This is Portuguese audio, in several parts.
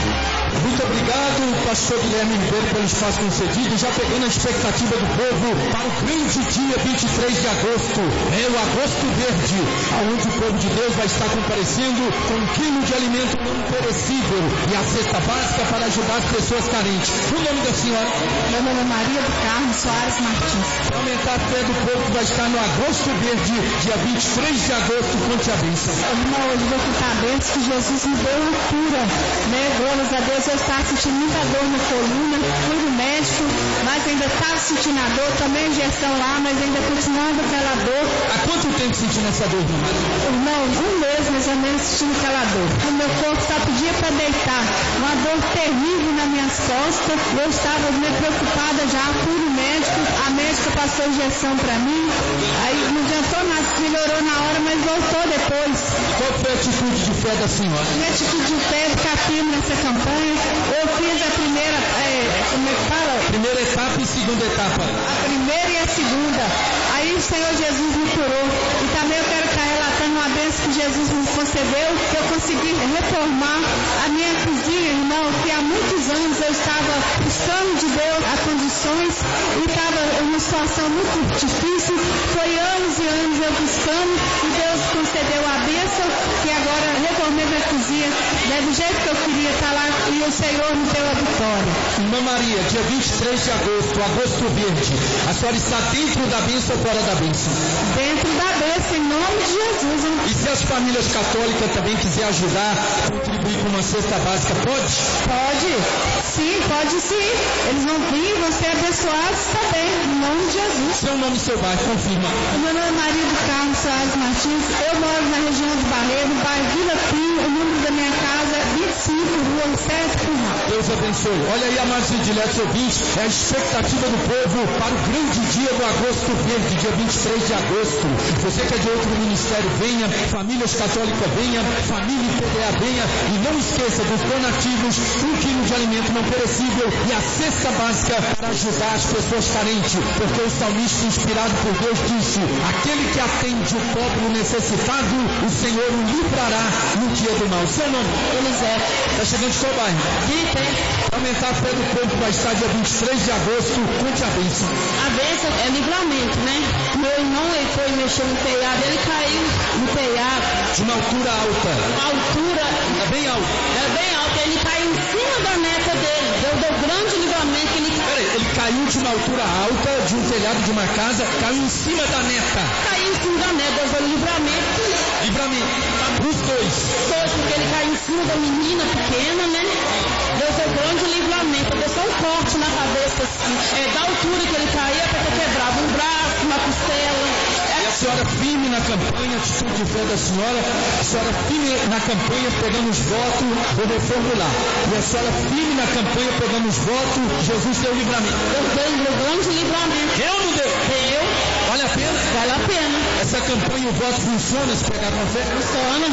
Muito obrigado, pastor Guilherme Ribeiro, pelo espaço concedido. Já pegando a expectativa do povo para o grande dia 23 de agosto. É o Agosto Verde, onde o povo de Deus vai estar comparecendo com 1 quilo de alimento não perecível e a cesta básica para ajudar as pessoas carentes. O nome da senhora? Meu nome é Maria do Carmo Soares Martins. Para aumentar a fé do povo que vai estar no Agosto Verde, dia 23 de agosto, conte a bênção. Irmão, eu vou contar a bênção que Jesus me deu uma cura, né? Glórias a Deus, eu estava sentindo muita dor na coluna, fui no médico, mas ainda estava sentindo a dor, tomei injeção lá, mas ainda continuando aquela dor. Há quanto tempo sentindo essa dor, irmão? Irmão, 1 mês mais ou menos sentindo aquela dor. O meu corpo só pedia para deitar, uma dor terrível nas minhas costas, eu estava meio preocupada já, fui no médico, a médica passou injeção para mim, aí não adiantou nada, melhorou na hora, mas voltou depois. Qual foi a atitude de fé da senhora? Minha atitude de fé é ficar firme nessa campanha. Eu fiz a primeira, como é que fala? Primeira etapa e segunda etapa. A primeira e a segunda. Aí o Senhor Jesus me curou. E também eu quero estar relatando uma bênção que Jesus me concedeu, que eu consegui reformar a minha cozinha, irmão, que há muitos anos eu estava buscando de Deus as condições e estava em uma situação muito difícil. Foi anos e anos eu buscando e Deus concedeu a bênção que agora reformei minha cozinha, né, do jeito que eu queria estar lá e o Senhor me deu a vitória. Irmã Maria, dia 23 de agosto, Agosto Verde, a senhora está dentro da bênção ou fora da bênção? Dentro da bênção, em nome de Jesus. Hein? E se as famílias católicas também quiserem ajudar, contribuir com uma cesta básica, pode? Pode, sim, pode sim. Eles vão vir, vão ser abençoados também, em nome de Jesus. Seu nome e seu bairro, confirma. Meu nome é Maria do Carmo Soares Martins, eu moro na região de Barreiro, no bairro Vila Pinho, o número da minha casa é 25, rua 7 Curral. Deus abençoe. Olha aí, amados e diletos ouvintes, é a expectativa do povo para o grande dia do Agosto Verde, dia 23 de agosto. Você que é de outro ministério, venha, famílias católicas, venha, família PDA, venha, e não esqueça dos donativos, 1 quilo de alimento não perecível e a cesta básica para ajudar as pessoas carentes, porque o salmista inspirado por Deus disse: aquele que atende o pobre e o necessitado, o Senhor o livrará no dia do mal. Seu nome? Elisete. Está chegando de qual bairro? Para aumentar a fé do povo que vai estar dia 23 de agosto, conte a bênção. A bênção é livramento, né? Meu irmão, ele foi mexer no telhado, ele caiu no telhado. De uma altura alta. Uma altura... É bem alta. É bem alta, ele caiu em cima da neta dele. Deu grande livramento que ele caiu. Peraí, ele caiu de uma altura alta, de um telhado de uma casa, caiu em cima da neta. Caiu em cima da neta, Deus deu livramento. Livramento. Os dois. Porque ele caiu em cima da menina pequena, né? Deus deu grande livramento. Eu dei só um corte na cabeça, assim. Da altura que ele caía, até que quebrava um braço, uma costela. E a senhora firme na campanha, atitude de fé da senhora, a senhora firme na campanha, pegando os votos, vou reformular. E a senhora firme na campanha, pegando os votos, Jesus deu livramento. Deus deu grande livramento. Deu ou não deu? Deu. Vale a pena? Vale a pena. Essa campanha, o voto funciona se pegar com fé? Funciona.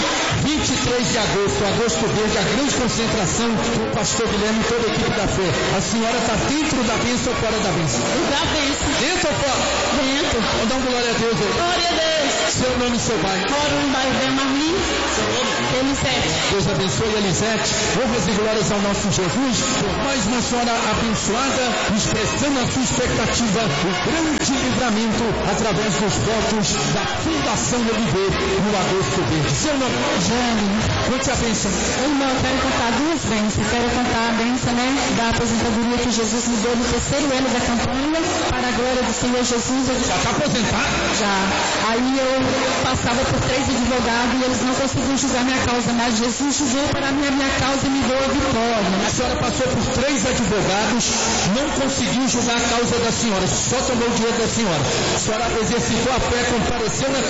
23 de agosto, Agosto Verde, a grande concentração do pastor Guilherme e toda a equipe da fé. A senhora está dentro da bênção ou fora da bênção? Da bênção. Dentro ou fora? Dentro. Vamos dar um glória a Deus aí. Glória a Deus. Seu nome e seu bairro? Moro no bairro Bem Marlins. Seu nome? Elisete. Deus abençoe, Elisete. Honras e glórias ao nosso Jesus. Por mais uma senhora abençoada, expressando a sua expectativa, o grande livramento através dos votos da Fundação Oliveira no Agosto Verde. Seu nome? Jane. Conte a bênção. Irmão, eu quero contar duas bênçãos. Quero contar a bênção, né, da aposentadoria que Jesus me deu no 3º ano da campanha, para a glória do Senhor Jesus. Já está aposentado? Já. Aí eu passava por 3 advogados e eles não conseguiam julgar minha causa, mas Jesus julgou para mim a minha causa e me deu a vitória. A senhora passou por 3 advogados, não conseguiu julgar a causa da senhora, só tomou o dinheiro da senhora. A senhora exercitou a fé, compareceu na